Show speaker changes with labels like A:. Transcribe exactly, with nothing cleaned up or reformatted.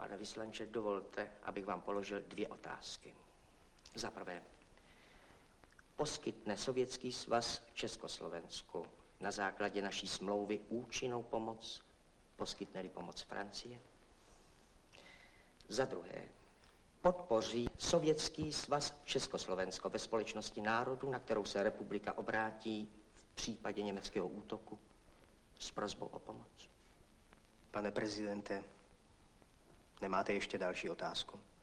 A: Pane vyslanče, dovolte, abych vám položil dvě otázky. Za prvé, poskytne Sovětský svaz Československu na základě naší smlouvy účinnou pomoc, poskytne-li pomoc Francie? Za druhé, podpoří Sovětský svaz Československo ve společnosti národů, na kterou se republika obrátí v případě německého útoku s prosbou o pomoc?
B: Pane prezidente, nemáte ještě další otázku?